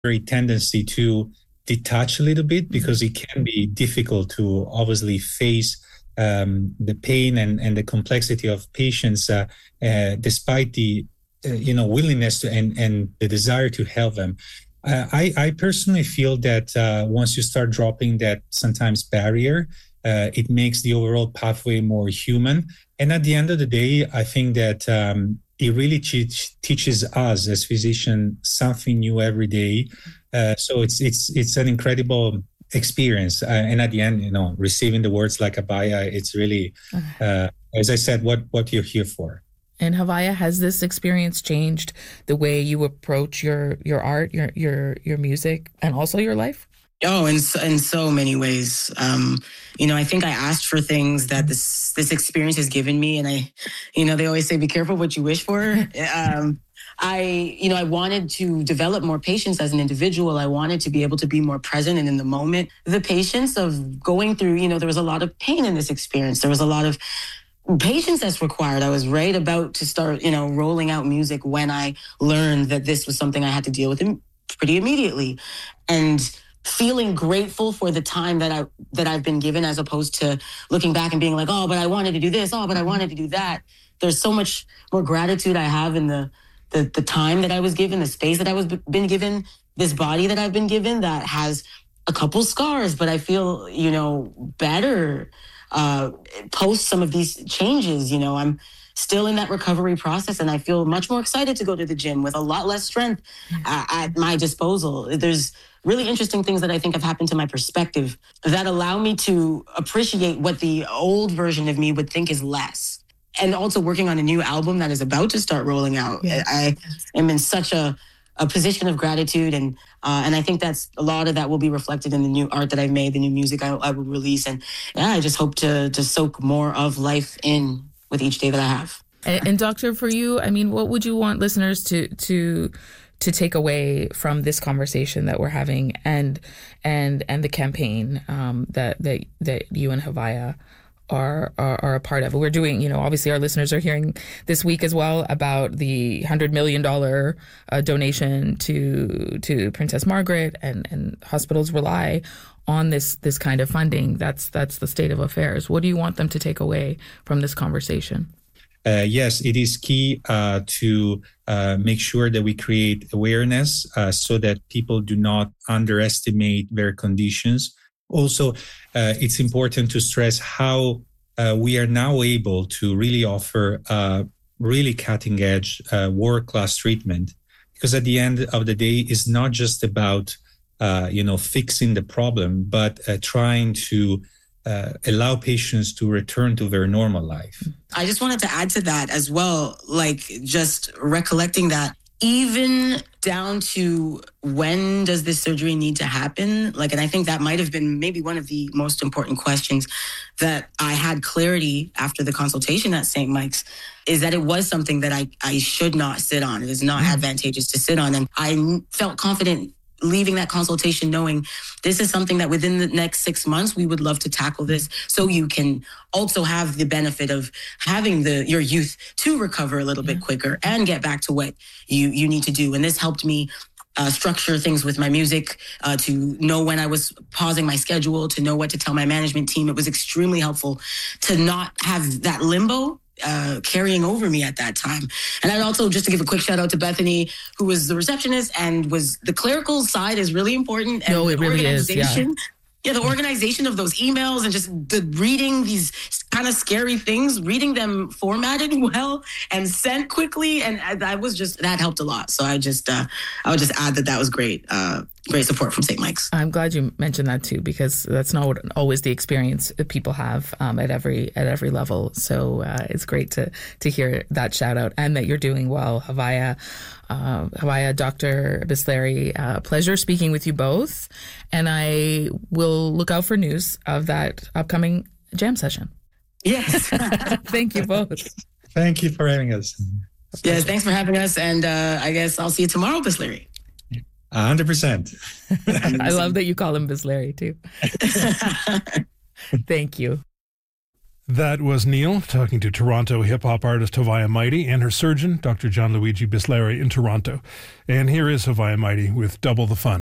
very tendency to detach a little bit because it can be difficult to obviously face the pain and the complexity of patients, despite the willingness to and the desire to help them. I personally feel that once you start dropping that sometimes barrier, it makes the overall pathway more human. And at the end of the day, I think that it really teaches us as physicians something new every day. So it's an incredible experience. And at the end, receiving the words like Abhaya, it's really, as I said, what you're here for. And Havaya, has this experience changed the way you approach your art, your music, and also your life? Oh, in so many ways. I think I asked for things that this experience has given me, and they always say, be careful what you wish for. I wanted to develop more patience as an individual. I wanted to be able to be more present and in the moment. The patience of going through, there was a lot of pain in this experience. There was a lot of patience that's required. I was right about to start, rolling out music when I learned that this was something I had to deal with pretty immediately. And feeling grateful for the time that I've been given, as opposed to looking back and being like, oh, but I wanted to do this. Oh, but I wanted to do that. There's so much more gratitude I have in the time that I was given, the space that I was been given, this body that I've been given that has a couple scars, but I feel, better post some of these changes. I'm still in that recovery process, and I feel much more excited to go to the gym with a lot less strength at my disposal. There's really interesting things that I think have happened to my perspective that allow me to appreciate what the old version of me would think is less. And also working on a new album that is about to start rolling out. Yes. I am in such a position of gratitude, and I think that's a lot of that will be reflected in the new art that I've made, the new music I will release, and I just hope to soak more of life in with each day that I have. And Doctor, for you, what would you want listeners to take away from this conversation that we're having, and the campaign that you and Havaya are a part of? We're doing, obviously our listeners are hearing this week as well about the $100 million donation to Princess Margaret, and hospitals rely on this kind of funding. That's the state of affairs. What do you want them to take away from this conversation? Yes, it is key to make sure that we create awareness so that people do not underestimate their conditions. Also, it's important to stress how we are now able to really offer really cutting-edge, world-class treatment. Because at the end of the day, it's not just about, fixing the problem, but trying to allow patients to return to their normal life. I just wanted to add to that as well, just recollecting that even down to when does this surgery need to happen? And I think that might have been maybe one of the most important questions that I had clarity after the consultation at St. Mike's, is that it was something that I should not sit on. It is not advantageous to sit on. And I felt confident leaving that consultation knowing this is something that within the next 6 months, we would love to tackle this, so you can also have the benefit of having your youth to recover a little bit quicker and get back to what you need to do. And this helped me structure things with my music, to know when I was pausing my schedule, to know what to tell my management team. It was extremely helpful to not have that limbo carrying over me at that time. And I'd also, just to give a quick shout out to Bethany, who was the receptionist and was the clerical side is really important. And no, it really is. Yeah, the organization of those emails and just the reading these kind of scary things, reading them formatted well and sent quickly. And that helped a lot. So I would just add that was great. Great support from St. Mike's. I'm glad you mentioned that too, because that's not always the experience that people have at every level. So it's great to hear that shout out, and that you're doing well, Havaya. Dr. Bislary, pleasure speaking with you both, and I will look out for news of that upcoming jam session. Yes. Thank you both. Thank you for having us. Yes, thanks for having us, and I guess I'll see you tomorrow, Bislary. 100%. I love that you call him Bislary too. Thank you. That was Neil talking to Toronto hip-hop artist Havaya Mighty and her surgeon, Dr. Gianluigi Bislari in Toronto. And here is Havaya Mighty with Double the Fun.